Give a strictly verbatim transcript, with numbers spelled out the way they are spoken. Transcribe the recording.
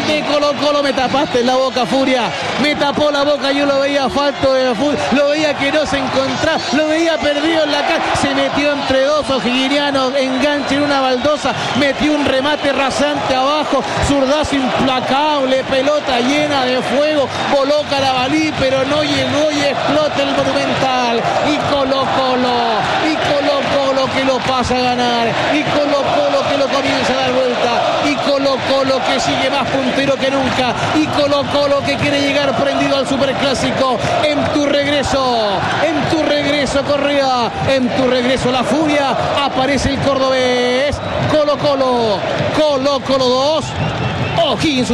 de Colo Colo. Me tapaste la boca, Furia. Me tapó la boca, yo lo veía falto de Furia. Lo veía que no se encontraba. Lo veía perdido en la calle. Se metió entre dos O'Higginiano. Enganche en una baldosa. Metió un remate rasante abajo. Zurdazo implacable. Pelota llena de fuego. Voló Carabalí, pero no llegó y explota el Monumental. Y Colo Colo. Y Colo Colo que lo pasa a ganar. Y Colo Colo que lo comienza a dar vuelta. Y Colo Colo que sigue más puntero que nunca. Y Colo Colo que quiere llegar prendido al Superclásico. En tu regreso, en tu regreso, Correa. En tu regreso, la Furia. Aparece el cordobés. Colo Colo. Colo Colo dos. O'Higgins